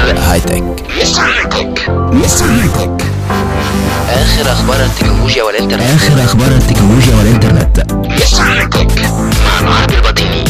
مستر هاي تك. آخر أخبار التكنولوجيا والإنترنت. مستر هاي تك مع نهاد البطيني.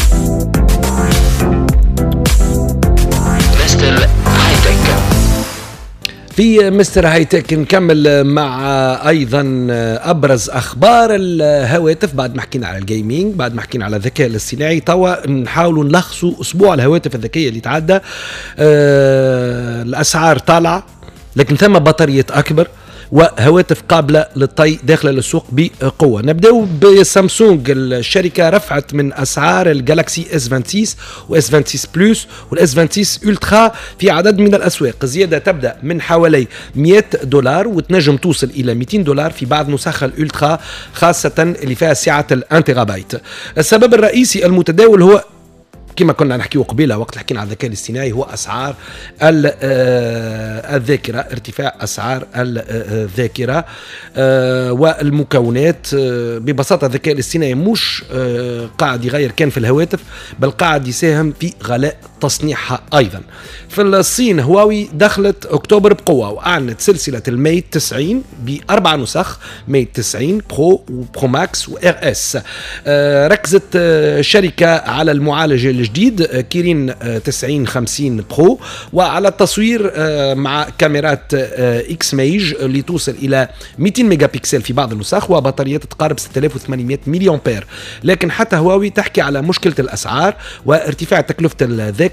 مستر هاي تك. في مستر هاي تك نكمل مع أيضا أبرز أخبار الهواتف. بعد ما حكينا على الجيمينج، بعد ما حكينا على الذكاء الاصطناعي، توا نحاولوا نلخصوا أسبوع الهواتف الذكية اللي تعدى. الأسعار طالعة، لكن ثم بطارية أكبر وهواتف قابلة للطي داخل السوق بقوة. نبدأ بسامسونج. الشركة رفعت من أسعار الجالاكسي S26 و S26 بلس وال S26 ألترا في عدد من الأسواق. الزيادة تبدأ من حوالي $100 وتنجم توصل إلى $200 في بعض نسخ الألترا، خاصة اللي فيها سعة الانتيغابايت. السبب الرئيسي المتداول هو كما كنا نحكيه قبيله وقت حكينا على الذكاء الاصطناعي، هو أسعار الذاكرة، ارتفاع أسعار الذاكرة والمكونات. ببساطة الذكاء الاصطناعي مش قاعد يغير كان في الهواتف، بل قاعد يساهم في غلاء تصنيعها أيضا. في الصين هواوي دخلت أكتوبر بقوة وأعلنت سلسلة الميت 90 ب4 نسخ، ميت 90 برو وبرو ماكس وإر اس. ركزت الشركة على المعالج الجديد كيرين 9050 برو وعلى التصوير مع كاميرات اكس ميج اللي توصل إلى 200 ميجا بكسل في بعض النسخ وبطاريات تقارب 6800 ملي أمبير. لكن حتى هواوي تحكي على مشكلة الأسعار وارتفاع تكلفة الذاكرة.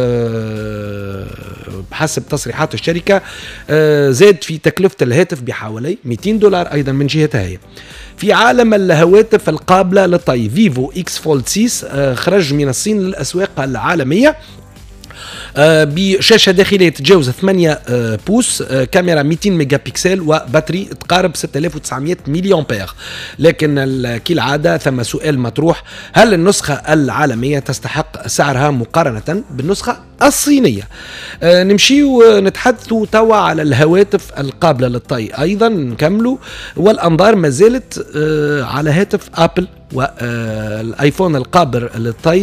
بحسب تصريحات الشركة زاد في تكلفة الهاتف بحوالي $200 أيضا من جهتها هي. في عالم الهواتف القابلة للطي، فيفو اكس فولد 6 خرج من الصين للأسواق العالمية بشاشة داخلية تتجاوز 8 بوس، كاميرا 200 ميجا بكسل وباتري تقارب 6900 ملي أمبير. لكن كالعادة ثم سؤال مطروح: هل النسخة العالمية تستحق سعرها مقارنة بالنسخة الصينية؟ نمشي ونتحدثوا توا على الهواتف القابلة للطي أيضا نكملوا، والأنظار ما زالت على هاتف أبل والايفون القابل للطي،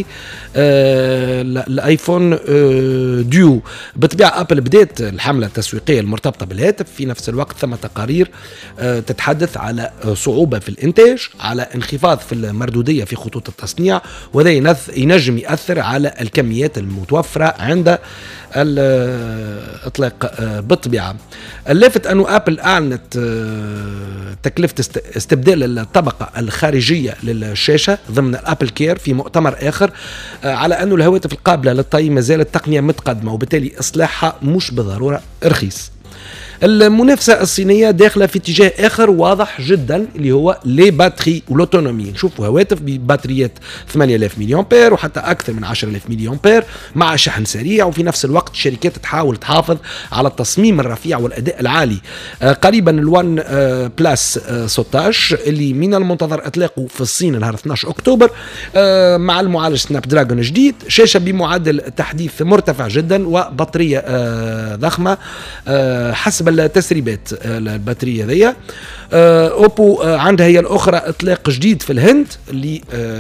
الايفون ديو. بطبيعة ابل بدات الحملة التسويقية المرتبطة بالهاتف، في نفس الوقت ثم تقارير تتحدث على صعوبة في الانتاج، على انخفاض في المردودية في خطوط التصنيع، وهذا ينجم يأثر على الكميات المتوفرة عند الإطلاق. بالطبيعة اللافت أن أبل أعلنت تكلفة استبدال الطبقة الخارجية للشاشة ضمن الأبل كير في مؤتمر آخر، على أن الهواتف القابلة للطي ما زالت تقنية متقدمة وبالتالي إصلاحها مش بالضرورة رخيص. المنافسة الصينية داخلة في اتجاه آخر واضح جدا اللي هو لي باتري والأوتونومي. نشوفوا هواتف بباتريات 8000 ملي أمبير وحتى أكثر من 10000 ملي أمبير مع شحن سريع، وفي نفس الوقت الشركات تحاول تحافظ على التصميم الرفيع والأداء العالي. قريبا الوان بلاس 16 اللي من المنتظر إطلاقه في الصين نهار 12 أكتوبر مع المعالج سناب دراجون جديد، شاشة بمعدل تحديث مرتفع جدا وبطارية ضخمة حسب التسريبات. البطارية ذي أوبو عندها هي الأخرى إطلاق جديد في الهند اللي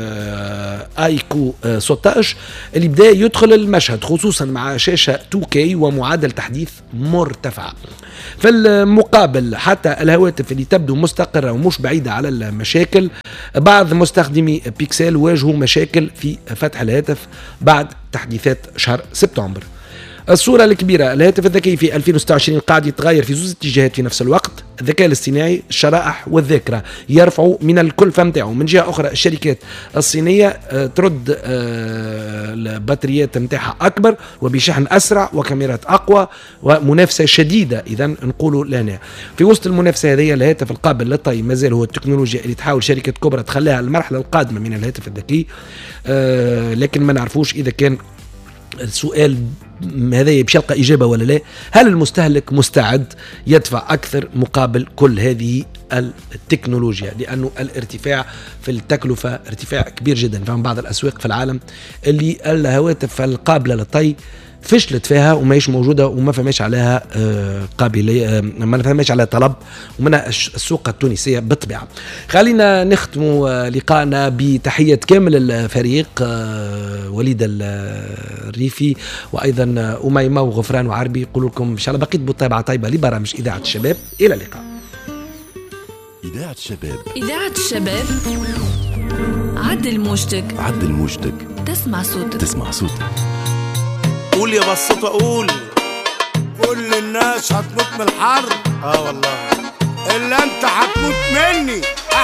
آيكو 16 اللي بدأ يدخل المشهد خصوصا مع شاشة 2K ومعدل تحديث مرتفع. في المقابل حتى الهواتف اللي تبدو مستقرة ومش بعيدة على المشاكل، بعض مستخدمي بيكسل واجهوا مشاكل في فتح الهاتف بعد تحديثات شهر سبتمبر. الصورة الكبيرة: الهاتف الذكي في 2026 قاعد يتغير في زوج اتجاهات في نفس الوقت. الذكاء الاصطناعي، الشرائح والذاكرة يرفعوا من الكلفة متاعه. من جهة أخرى الشركات الصينية ترد البطاريات متاعها أكبر وبشحن أسرع وكاميرات أقوى ومنافسة شديدة. إذا نقولوا لنا في وسط المنافسة هذه الهاتف القابل للطي مازال هو التكنولوجيا اللي تحاول شركة كبرى تخليها المرحلة القادمة من الهاتف الذكي، لكن ما نعرفوش إذا كان السؤال هذا باش يلقى إجابة ولا لا. هل المستهلك مستعد يدفع أكثر مقابل كل هذه التكنولوجيا؟ لأنه الارتفاع في التكلفة ارتفاع كبير جدا. فهم بعض الأسواق في العالم اللي الهواتف القابلة للطي فشلت فيها وماهيش موجوده وما فماش عليها قابليه، ما فماش عليها طلب ومنها السوق التونسيه بالطبيعه. خلينا نختم لقائنا بتحيه كامل الفريق، وليد الريفي وايضا اميمه وغفران وعربي، يقول لكم ان شاء الله بقيت بالطيبه طيبه لبرامج اذاعه الشباب. الى اللقاء. إذاعة الشباب. إذاعة الشباب. عدل موجتك. تسمع صوتك. قول يا بسطة قول. كل الناس هتموت من الحر. والله إلا أنت هتموت مني.